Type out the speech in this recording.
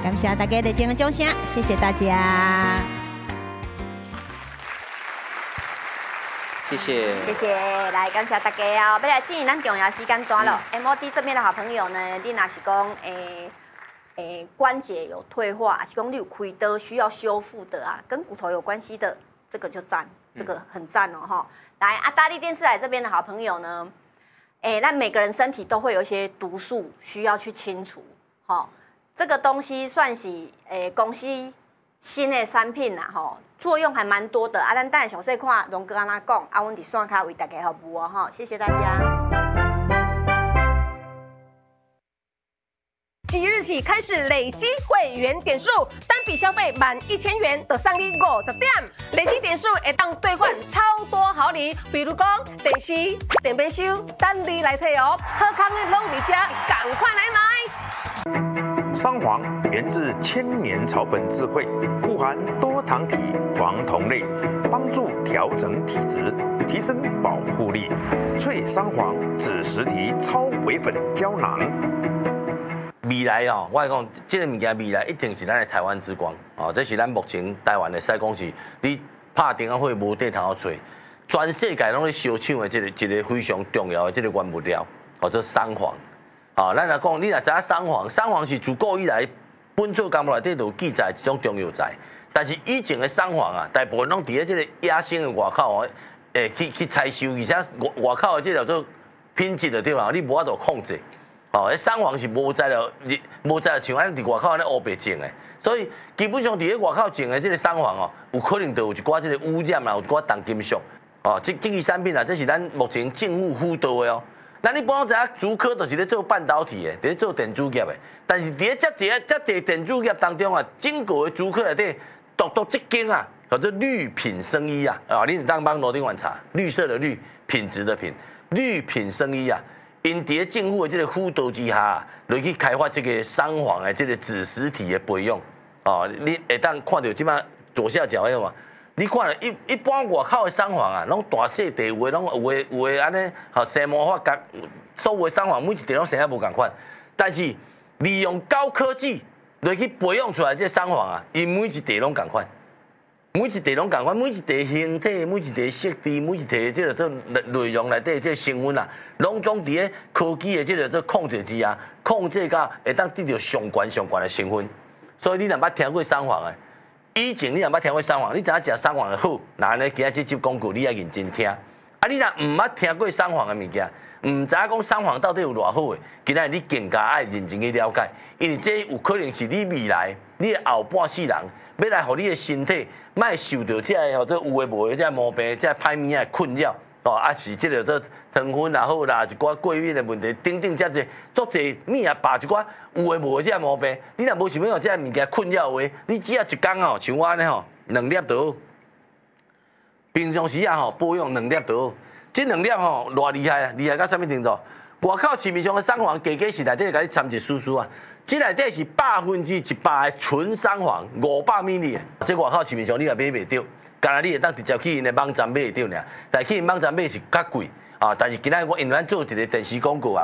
感谢大家的今日掌声，谢谢大家。 谢谢， 谢谢，来感谢大家哦。要来进行咱重要时间段了。MOD 这边的好朋友呢，你若是讲关节有退化，还是讲你有开刀需要修复的啊，跟骨头有关系的，这个就赞，这个很赞哦哈。来，大力电视台这边的好朋友呢，那每个人身体都会有一些毒素需要去清除，哈，这个东西算是公司新的产品啦，吼。作用还蛮多的啊！咱等下详细看荣哥安怎讲，啊，阮伫线卡为大家服务哦，哈，谢谢大家。 即日起开始累积会员点数，单笔消费满1000元就送你50点，累积点数会当兑换超多好礼，比如讲电视、电冰箱，等你来摕哦。好康的拢伫遮，赶快来买！ 桑黄源自千年草本智慧，富含多糖体、黄酮类，帮助调整体质，提升保护力。脆桑黄紫实体超微粉胶囊。 未来哦，我讲这个物件未来一定是咱的台湾之光哦，这是咱目前台湾的使讲是，你拍电话会无地通好找，全世界拢咧烧抢的一个非常重要的这个原物料，哦，做桑黄。哦，咱来讲，你若知影桑黄，桑黄是自古以来本草纲目内底就有记载一种中药材，但是以前的桑黄啊，大部分拢伫咧这个野生的外口哦，去采收，而且外口的这叫做品质的对吧？你无法度控制。哦，迄桑黄是无在了，无在了像咱伫外口安尼乌白种的，所以基本上伫咧外口种的这个桑黄哦，有可能就有一寡这个污染啦，有一寡重金属。哦，这个产品啊，这是咱目前政府辅导的哦。咱一般知影竹科就是咧做半导体的，伫咧做电子业的，但是伫咧遮侪电子业当中啊，整个的竹科内底独一间啊，叫做绿品生医啊，啊，你当帮罗定晚查，绿色的绿，品质的品，绿品生医啊，因伫咧政府的这个辅导之下，来去开发这个桑黄的这个紫实体的培养，哦，你会当看到即摆左下角迄个嘛。你看一般外口的桑黄啊，拢大细地有的拢有的安尼，吼生魔法甲所有的桑黄每一地拢生啊无共款，但是利用高科技来去培养出来这桑黄啊，因每一地拢共款，每一地拢共款，每一地形体、每一地色地、每一地这个做内容内底这成分啊，拢总伫咧科技的这个做控制之下，控制到会当得到上悬的成分，所以你若捌听过桑黄的。以前你若捌听过桑黄，你知影食桑黄的好，那安尼今仔这集广告你要认真听。啊，你若唔捌听过桑黄的物件，唔知影讲桑黄到底有偌好诶，今仔日你更加爱认真去了解，因为这有可能是你未来你的后半世人要来，互你的身体莫受到这或者有诶无诶这毛病、这歹物仔困扰。哦，啊是即个做糖分也好啦，一寡过敏的问题，等等遮济，足济物啊，把一寡有诶无诶这毛病，你若无想要用这物件困扰的话，你只要一工哦，像我安尼吼，2粒就好。平常时啊吼，保养2粒就好。这2粒吼，偌厉害啊！厉害到啥物程度？外口市面上的桑黄，加是内底甲你掺一丝丝啊，这内底是100%的纯桑黄，500ml的。这外口市面上你也买袂到。干那你会当直接去因的网站买得到尔，但去因网站买是较贵啊。但是今仔我因为咱做一个电视广告啊，